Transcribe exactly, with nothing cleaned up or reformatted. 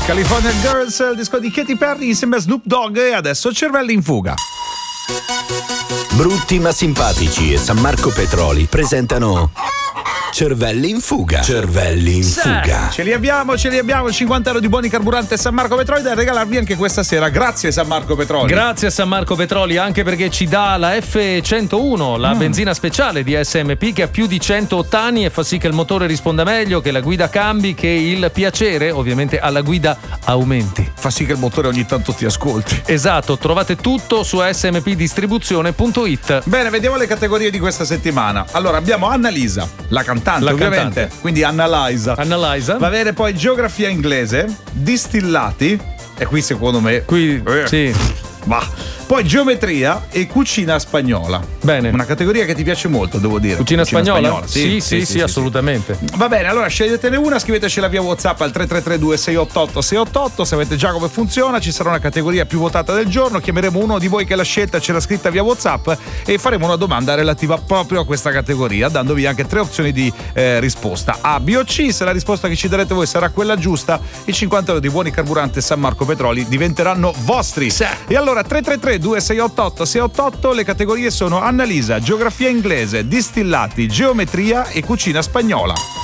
California Girls, il disco di Katy Perry insieme a Snoop Dogg, e adesso Cervelli in fuga. Brutti ma simpatici e San Marco Petroli presentano Cervelli in fuga. Cervelli in fuga. Ce li abbiamo, ce li abbiamo, cinquanta euro di buoni carburante San Marco Petroli da regalarvi anche questa sera. Grazie San Marco Petroli. Grazie a San Marco Petroli, anche perché ci dà la F centouno, la mm. benzina speciale di S M P che ha più di cento ottani e fa sì che il motore risponda meglio, che la guida cambi, che il piacere ovviamente alla guida aumenti. Fa sì che il motore ogni tanto ti ascolti. Esatto, trovate tutto su s m p distribuzione punto i t. Bene, vediamo le categorie di questa settimana. Allora abbiamo Annalisa, la cantante. La ovviamente, cantante. Quindi Annalisa. Annalisa. Va bene, poi geografia inglese, distillati, e qui secondo me qui eh. sì. Va. Poi geometria e cucina spagnola. Bene. Una categoria che ti piace molto, devo dire. Cucina, cucina spagnola? spagnola. Sì, sì, sì, sì, sì, sì, assolutamente. Sì. Va bene, allora sceglietene una, scrivetecela via WhatsApp al tre tre tre due sei otto otto sei otto otto. Sapete già come funziona, ci sarà una categoria più votata del giorno, chiameremo uno di voi che l'ha scelta, ce l'ha scritta via WhatsApp e faremo una domanda relativa proprio a questa categoria, dandovi anche tre opzioni di eh, risposta: A, B o C. Se la risposta che ci darete voi sarà quella giusta, i cinquanta euro di buoni carburante San Marco Petroli diventeranno vostri. Sì. E allora tre tre tre due sei otto otto sei otto otto, le categorie sono Annalisa, geografia inglese, distillati, geometria e cucina spagnola.